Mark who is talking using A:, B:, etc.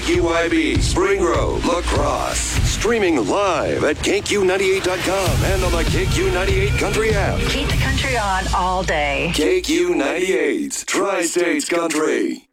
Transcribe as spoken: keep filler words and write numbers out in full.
A: U I B, Spring Grove, La Crosse. Streaming live at K Q ninety-eight dot com and on the K Q ninety-eight Country app.
B: Keep the country on all day.
A: K Q ninety-eight, Tri-States Country.